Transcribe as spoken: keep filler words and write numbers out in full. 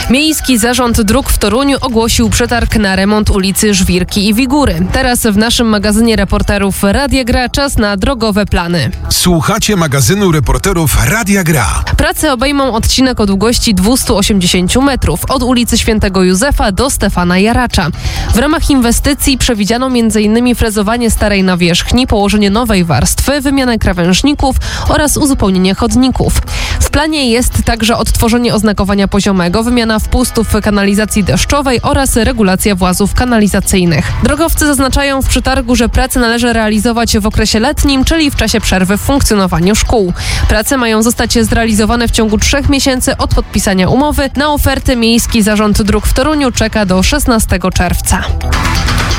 Miejski Zarząd Dróg w Toruniu ogłosił przetarg na remont ulicy Żwirki i Wigury. Teraz w naszym magazynie reporterów Radia Gra czas na drogowe plany. Słuchacie magazynu reporterów Radia Gra. Prace obejmą odcinek o długości dwieście osiemdziesiąt metrów od ulicy Świętego Józefa do Stefana Jaracza. W ramach inwestycji przewidziano między innymi frezowanie starej nawierzchni, położenie nowej warstwy, wymianę krawężników oraz uzupełnienie chodników. W planie jest także odtworzenie oznakowania poziomego, wymiana wpustów kanalizacji deszczowej oraz regulacja włazów kanalizacyjnych. Drogowcy zaznaczają w przetargu, że prace należy realizować w okresie letnim, czyli w czasie przerwy w funkcjonowaniu szkół. Prace mają zostać zrealizowane w ciągu trzech miesięcy od podpisania umowy. Na ofertę Miejski Zarząd Dróg w Toruniu czeka do szesnastego czerwca.